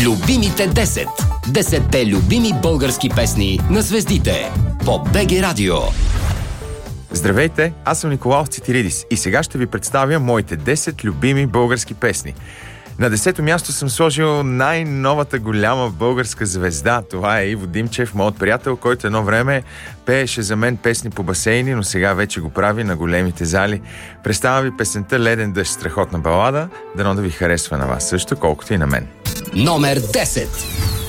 Любимите 10. 10-те любими български песни на звездите по БГ Радио. Здравейте, аз съм Николаус Цитиридис и сега ще ви представя моите 10 любими български песни. На 10-то място съм сложил най-новата голяма българска звезда. Това е Иво Димчев, моят приятел, който едно време пееше за мен песни по басейни, но сега вече го прави на големите зали. Представя ви песента "Леден дъжд", страхотна балада, дано да ви харесва на вас също, колкото и на мен. Номер 10.